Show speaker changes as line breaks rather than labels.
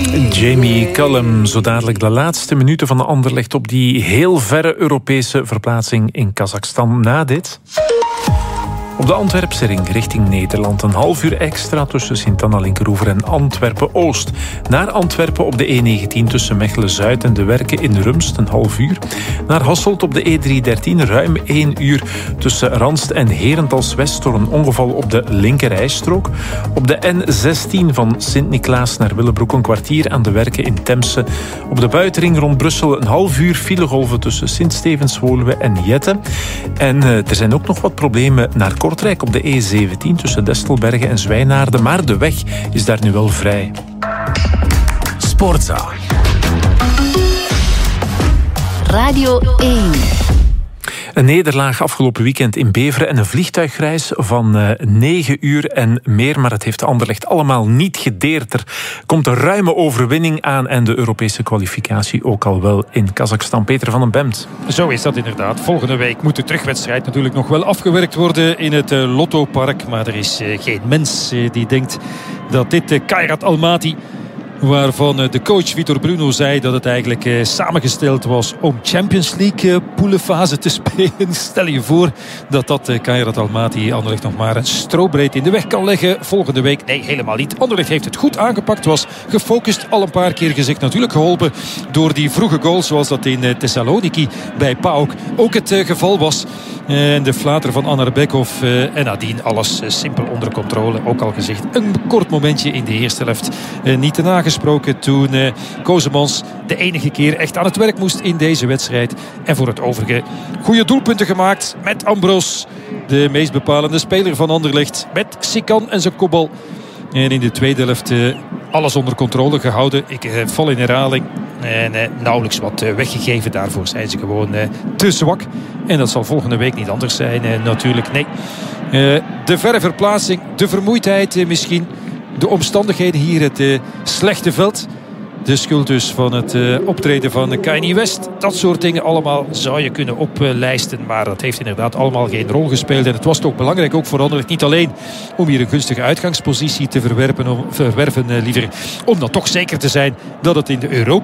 Jamie Cullum, zo dadelijk de laatste minuten van de Anderlecht op die heel verre Europese verplaatsing in Kazachstan. Na dit... Op de Antwerpse ring richting Nederland. Een half uur extra tussen Sint-Anna-Linkeroever en Antwerpen-Oost. Naar Antwerpen op de E19 tussen Mechelen-Zuid en De Werken in Rumst een half uur. Naar Hasselt op de E313 ruim 1 uur tussen Ranst en Herentals-West door een ongeval op de linkerrijstrook. Op de N16 van Sint-Niklaas naar Willebroek een kwartier aan De Werken in Temse. Op de buitenring rond Brussel een half uur filegolven tussen Sint-Stevens-Woluwe en Jette. En er zijn ook nog wat problemen naar Kortrijk op de E17 tussen Destelbergen en Zwijnaarden, maar de weg is daar nu wel vrij.
Sportza.
Radio 1.
Een nederlaag afgelopen weekend in Beveren en een vliegtuigreis van 9 uur en meer. Maar het heeft Anderlecht allemaal niet gedeerd. Er komt een ruime overwinning aan en de Europese kwalificatie ook al wel in Kazachstan. Peter van den Bemt.
Zo is dat inderdaad. Volgende week moet de terugwedstrijd natuurlijk nog wel afgewerkt worden in het Lottopark. Maar er is geen mens die denkt dat dit Kairat Almaty, waarvan de coach Vitor Bruno zei dat het eigenlijk samengesteld was om Champions League poelenfase te spelen. Stel je voor dat Kairat Almaty Anderlecht nog maar een strobreed in de weg kan leggen volgende week. Nee, helemaal niet. Anderlecht heeft het goed aangepakt, was gefocust, al een paar keer gezegd. Natuurlijk geholpen door die vroege goal zoals dat in Thessaloniki bij PAOK ook het geval was. En de flater van Anar Bekov en nadien alles simpel onder controle. Ook al gezegd, een kort momentje in de eerste helft niet te nagesproken toen Kozemans de enige keer echt aan het werk moest in deze wedstrijd. En voor het overige goede doelpunten gemaakt met Ambros, de meest bepalende speler van Anderlecht, met Sikan en zijn kopbal. En in de tweede helft alles onder controle gehouden. Ik val in herhaling. En nauwelijks wat weggegeven. Daarvoor zijn ze gewoon te zwak. En dat zal volgende week niet anders zijn natuurlijk. Nee. De verre verplaatsing, de vermoeidheid misschien. De omstandigheden hier, het slechte veld. De schuld dus van het optreden van Kanye West. Dat soort dingen allemaal zou je kunnen oplijsten. Maar dat heeft inderdaad allemaal geen rol gespeeld. En het was toch belangrijk ook voor Anderlecht. Niet alleen om hier een gunstige uitgangspositie te verwerven liever. Om dan toch zeker te zijn dat het in de Europa